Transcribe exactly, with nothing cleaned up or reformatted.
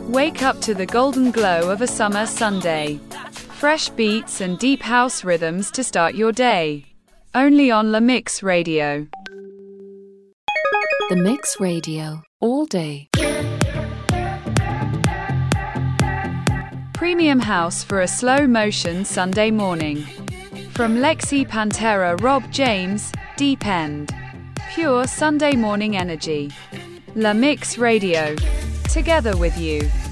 Wake up to the golden glow of a summer Sunday. Fresh beats and deep house rhythms to start your day. Only on La Mix Radio. The Mix Radio, all day. Premium house for a slow-motion Sunday morning. From Lexi Pantera, Rob James, Deep End. Pure Sunday morning energy. La Mix Radio. Together with you.